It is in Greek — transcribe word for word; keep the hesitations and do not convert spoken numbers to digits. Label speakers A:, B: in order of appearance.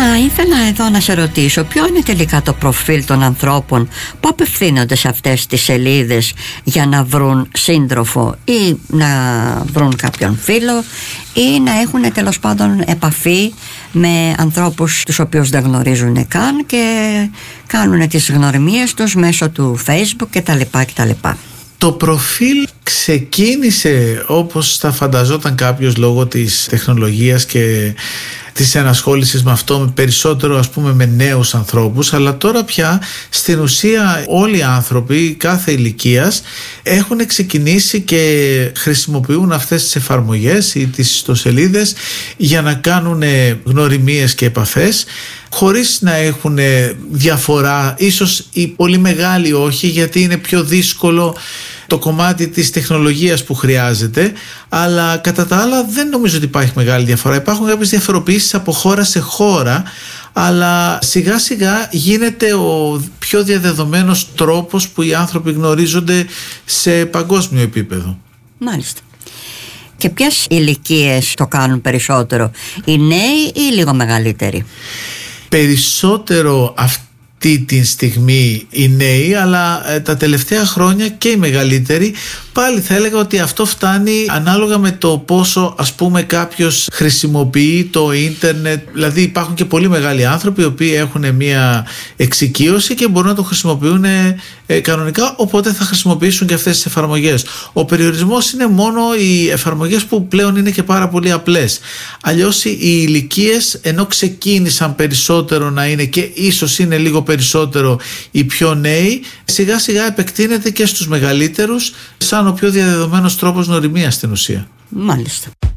A: Θα ήθελα εδώ να σε ρωτήσω, ποιο είναι τελικά το προφίλ των ανθρώπων που απευθύνονται σε αυτές τις σελίδες για να βρουν σύντροφο ή να βρουν κάποιον φίλο ή να έχουν τέλος πάντων επαφή με ανθρώπους τους οποίους δεν γνωρίζουν καν και κάνουν τις γνωριμίες τους μέσω του Facebook κτλ. κτλ.
B: Το προφίλ ξεκίνησε όπως θα φανταζόταν κάποιος λόγω της τεχνολογίας και της ενασχόλησης με αυτό, με περισσότερο ας πούμε με νέους ανθρώπους, αλλά τώρα πια στην ουσία όλοι οι άνθρωποι κάθε ηλικίας έχουν ξεκινήσει και χρησιμοποιούν αυτές τις εφαρμογές ή τις ιστοσελίδες για να κάνουν γνωριμίες και επαφές, χωρίς να έχουν διαφορά, ίσως η πολύ μεγάλη όχι, γιατί είναι πιο δύσκολο το κομμάτι της τεχνολογίας που χρειάζεται, αλλά κατά τα άλλα δεν νομίζω ότι υπάρχει μεγάλη διαφορά. Υπάρχουν κάποιες διαφοροποιήσεις από χώρα σε χώρα, αλλά σιγά σιγά γίνεται ο πιο διαδεδομένος τρόπος που οι άνθρωποι γνωρίζονται σε παγκόσμιο επίπεδο.
A: Μάλιστα. Και ποιες ηλικίες το κάνουν περισσότερο, οι νέοι ή λίγο μεγαλύτεροι?
B: Περισσότερο αυτή τη στιγμή οι νέοι, αλλά ε, τα τελευταία χρόνια και οι μεγαλύτεροι. Πάλι θα έλεγα ότι αυτό φτάνει ανάλογα με το πόσο ας πούμε κάποιος χρησιμοποιεί το ίντερνετ. Δηλαδή υπάρχουν και πολύ μεγάλοι άνθρωποι οι οποίοι έχουν μια εξοικείωση και μπορούν να το χρησιμοποιούν ε, κανονικά, οπότε θα χρησιμοποιήσουν και αυτές τις εφαρμογές. Ο περιορισμός είναι μόνο οι εφαρμογές που πλέον είναι και πάρα πολύ απλές. Αλλιώς οι ηλικίες, ενώ ξεκίνησαν περισσότερο να είναι και ίσως είναι λίγο περισσότερο οι πιο νέοι, σιγά σιγά επεκτείνεται και στους μεγαλύτερους σαν ο πιο διαδεδομένος τρόπος γνωριμίας στην ουσία.
A: Μάλιστα.